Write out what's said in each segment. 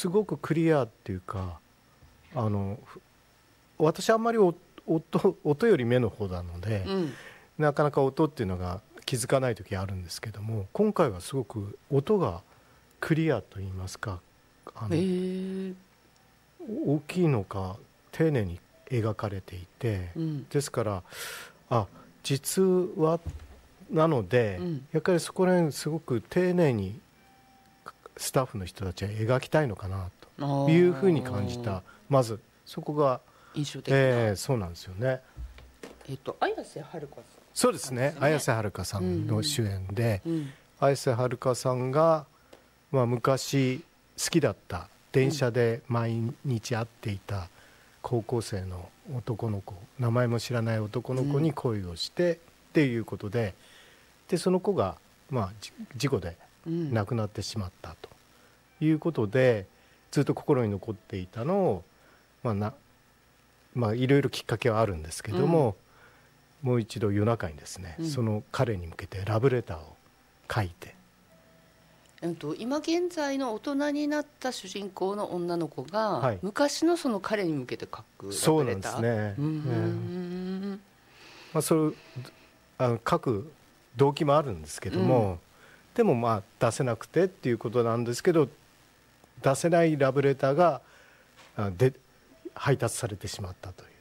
すごくクリアっていうか、私あんまり音より目の方なので、なかなか音っていうのが気づかない時あるんですけども、今回はすごく音がクリアと言いますか、大きいのか丁寧に描かれていて、ですから実話なので、やっぱりそこら辺すごく丁寧にスタッフの人たちは描きたいのかなというふうに感じた。まずそこが印象的な、 そうなんですよね。 綾瀬はるかさん、 そうですね、綾瀬はるかさんの主演で、綾瀬はるかさんが、昔好きだった電車で毎日会っていた高校生の男の子、名前も知らない男の子に恋をしてっていうことで、その子が事故で亡くなってしまったということで、ずっと心に残っていたのをいろいろきっかけはあるんですけども、もう一度夜中にですね、その彼に向けてラブレターを書いて、 今現在の大人になった主人公の女の子が、昔のその彼に向けて書くラブレター。 そうなんですね。それ書く動機もあるんですけども、でも出せなくてっていうことなんですけど、出せないラブレターが配達されてしまったという、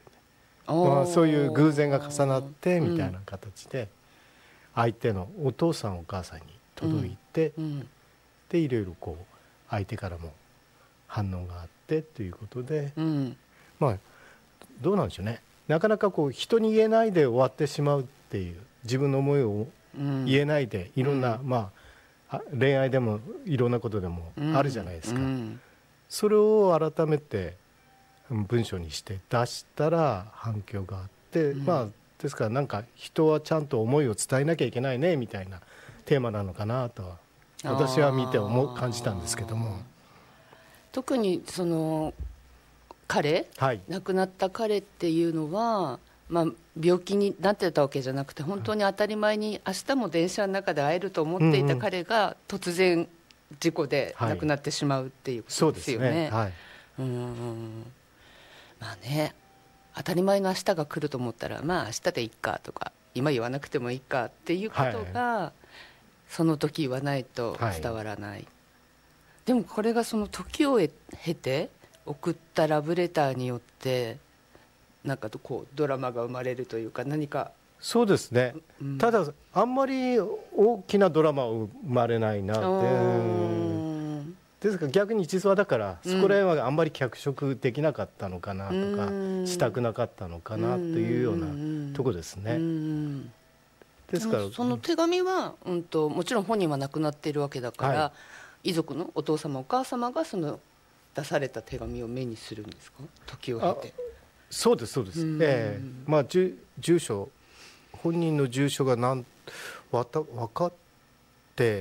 そういう偶然が重なってみたいな形で、相手のお父さんお母さんに届いて、でいろいろ相手からも反応があってということで、どうなんでしょうね、なかなか人に言えないで終わってしまうっていう、自分の思いを言えないで、いろんな、恋愛でもいろんなことでもあるじゃないですか。それを改めて文章にして出したら反響があって、ですからなんか人はちゃんと思いを伝えなきゃいけないねみたいなテーマなのかなとは私は見て感じたんですけども、 特にその亡くなった彼っていうのは、病気になってたわけじゃなくて、本当に当たり前に明日も電車の中で会えると思っていた彼が突然事故で亡くなってしまうっていうことですよね。当たり前の明日が来ると思ったら、明日でいっかとか、今言わなくてもいいかっていうことが、その時言わないと伝わらない、でもこれがその時を経て送ったラブレターによってなんかドラマが生まれるというか、何か。 そうですね、ただあんまり大きなドラマは生まれないなって、ですから逆に実話だから、そこら辺はあんまり脚色できなかったのかなとか、したくなかったのかなというようなとこですね。ですからその手紙は、もちろん本人は亡くなっているわけだから、遺族のお父様お母様がその出された手紙を目にするんですか、時を経て。 そうですそうです、住所、本人の住所が分かって、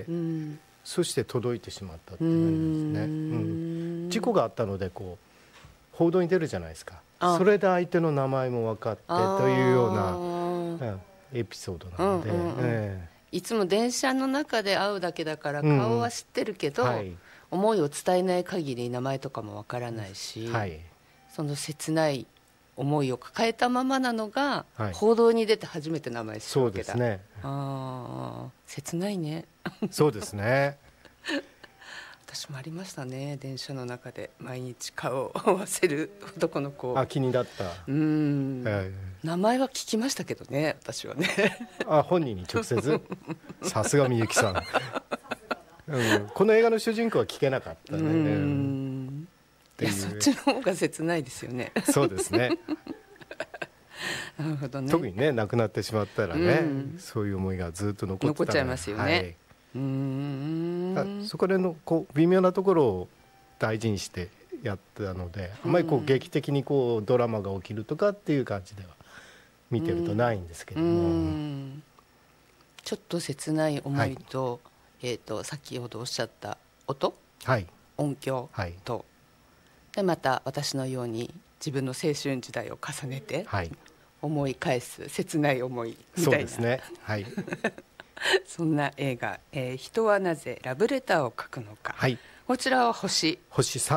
そして届いてしまったっていうんですね。事故があったので報道に出るじゃないですか。それで相手の名前も分かってというようなエピソードなので、 いつも電車の中で会うだけだから顔は知ってるけど、思いを伝えない限り名前とかも分からないし、その切ない思いを抱えたままなのが、報道に出て初めて名前知るわけだ。 そうですね。 切ないね。 そうですね。 私もありましたね、電車の中で毎日顔を合わせる男の子。 気になった。 名前は聞きましたけどね、私はね。 本人に直接。さすがみゆきさん。この映画の主人公は聞けなかったね。 いや、そっちの方が切ないですよね。 そうですね。 なるほどね。 特にね、亡くなってしまったらね、そういう思いがずっと残っちゃいますよね。 そこでの微妙なところを大事にしてやったので、あまり劇的にドラマが起きるとかっていう感じでは見てるとないんですけども、 ちょっと切ない思いと、先ほどおっしゃった音、音響と、でまた私のように自分の青春時代を重ねて思い返す切ない思いみたいな、そうですね、そんな映画、人はなぜラブレターを書くのか、こちらは星3